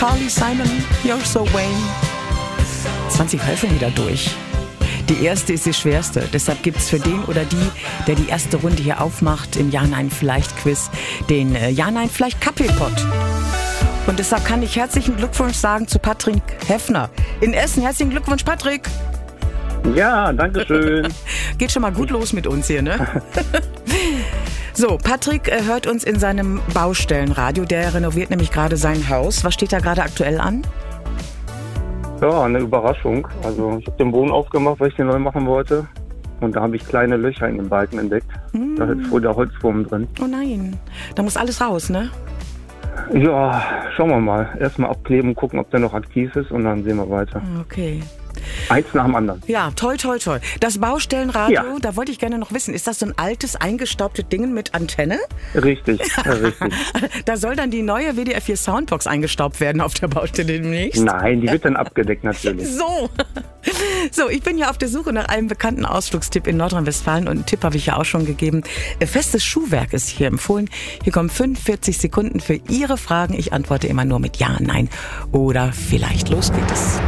Carly Simon, You're So Vain. 20 helfen wieder durch. Die erste ist die schwerste. Deshalb gibt es für den oder die, der die erste Runde hier aufmacht im Ja-Nein-Vielleicht-Quiz, den Ja-Nein-Vielleicht-Kaffeepott. Und deshalb kann ich herzlichen Glückwunsch sagen zu Patrick Heffner in Essen. Herzlichen Glückwunsch, Patrick. Ja, danke schön. Geht schon mal gut los mit uns hier, ne? So, Patrick hört uns in seinem Baustellenradio. Der renoviert nämlich gerade sein Haus. Was steht da gerade aktuell an? Ja, eine Überraschung. Also ich habe den Boden aufgemacht, weil ich den neu machen wollte. Und da habe ich kleine Löcher in den Balken entdeckt. Da ist wohl der Holzwurm drin. Oh nein, da muss alles raus, ne? Ja, schauen wir mal. Erstmal abkleben, gucken, ob der noch aktiv ist und dann sehen wir weiter. Okay. Eins nach dem anderen. Ja, toll, toll, toll. Das Baustellenradio, Ja. Da wollte ich gerne noch wissen, ist das so ein altes, eingestaubtes Ding mit Antenne? Richtig, ja, richtig. Da soll dann die neue WDR 4 Soundbox eingestaubt werden auf der Baustelle demnächst? Nein, die wird dann abgedeckt natürlich. So, ich bin ja auf der Suche nach einem bekannten Ausflugstipp in Nordrhein-Westfalen und einen Tipp habe ich ja auch schon gegeben. Festes Schuhwerk ist hier empfohlen. Hier kommen 45 Sekunden für Ihre Fragen. Ich antworte immer nur mit Ja, Nein oder vielleicht. Los geht es.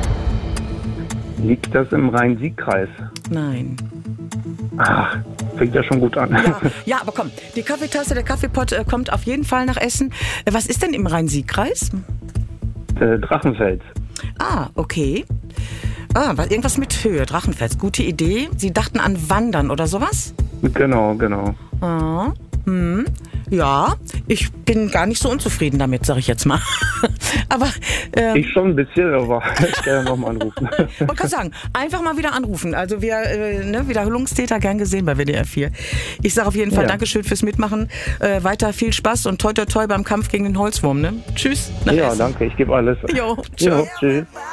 Liegt das im Rhein-Sieg-Kreis? Nein. Ach, fängt ja schon gut an. Ja, aber komm, die Kaffeetasse, der Kaffeepott kommt auf jeden Fall nach Essen. Was ist denn im Rhein-Sieg-Kreis? Drachenfels. Ah, okay. Irgendwas mit Höhe, Drachenfels. Gute Idee. Sie dachten an Wandern oder sowas? Genau. Ja, ich bin gar nicht so unzufrieden damit, sag ich jetzt mal. Aber Ich schon ein bisschen, aber ich werde nochmal anrufen. man kann sagen, einfach mal wieder anrufen. Also wir, Wiederholungstäter gern gesehen bei WDR 4. Ich sage auf jeden Fall Dankeschön fürs Mitmachen. Weiter viel Spaß und toi toi toi beim Kampf gegen den Holzwurm. Ne? Tschüss. Nach Ja, Essen. danke, ich gebe alles. Jo, tschüss. Tschüss.